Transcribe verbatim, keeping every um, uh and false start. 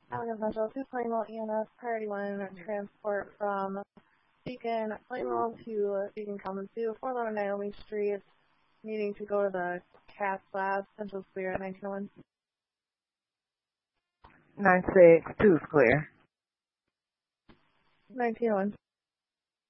Allegan Central to Plainville E M S Priority one transport from Beacon, Plainville to Beacon Commons two, four eleven Naomi Street, needing to go to the Cath Lab, Central Clear at nineteen oh one. nine six two is clear. nineteen oh one.